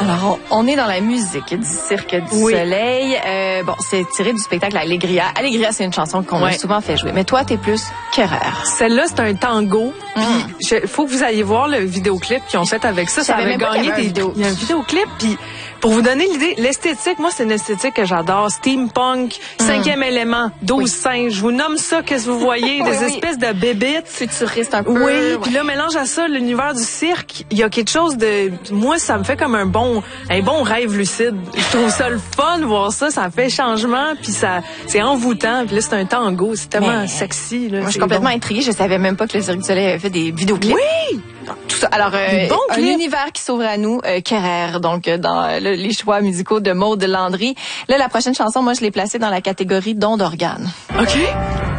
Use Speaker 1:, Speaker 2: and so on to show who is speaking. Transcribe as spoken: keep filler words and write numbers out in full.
Speaker 1: Alors, on, on est dans la musique du Cirque du
Speaker 2: Oui.
Speaker 1: Soleil. Euh, bon, c'est tiré du spectacle Allegria. Allegria, c'est une chanson qu'on
Speaker 2: Ouais.
Speaker 1: a souvent fait jouer. Mais toi, t'es plus chœureur.
Speaker 2: Celle-là, c'est un tango.
Speaker 1: Mm.
Speaker 2: Puis, il faut que vous alliez voir le vidéoclip qu'ils ont fait avec ça.
Speaker 1: Je
Speaker 2: Ça
Speaker 1: savais
Speaker 2: avait
Speaker 1: même pas qu'il y
Speaker 2: gagné
Speaker 1: avait un
Speaker 2: des...
Speaker 1: vidéo.
Speaker 2: Il y a un vidéoclip, puis pour vous donner l'idée, l'esthétique, moi, c'est une esthétique que j'adore. Steampunk, cinquième élément, douze
Speaker 1: Oui.
Speaker 2: singes. Je vous nomme ça, qu'est-ce que vous voyez?
Speaker 1: Oui,
Speaker 2: Des
Speaker 1: oui.
Speaker 2: espèces de bébites.
Speaker 1: Futuriste un peu.
Speaker 2: Oui,
Speaker 1: ouais.
Speaker 2: puis là, mélange à ça l'univers du cirque. Il y a quelque chose de... Moi, ça me fait comme un bon un bon rêve lucide. Je trouve ça le fun, voir ça. Ça fait changement, puis ça c'est envoûtant. Puis là, c'est un tango. C'est tellement
Speaker 1: Mais-
Speaker 2: sexy. Là,
Speaker 1: Moi, je
Speaker 2: c'est
Speaker 1: suis complètement
Speaker 2: bon.
Speaker 1: intriguée. Je savais même pas que le Cirque du Soleil avait fait des vidéoclips.
Speaker 2: Oui!
Speaker 1: Tout ça. Alors, euh,
Speaker 2: Des bons
Speaker 1: un
Speaker 2: clips.
Speaker 1: univers qui s'ouvre à nous, euh, Kerrer, donc euh, dans euh, le- les choix musicaux de Maud Landry. Là, la prochaine chanson, moi, je l'ai placée dans la catégorie don d'organes.
Speaker 2: OK.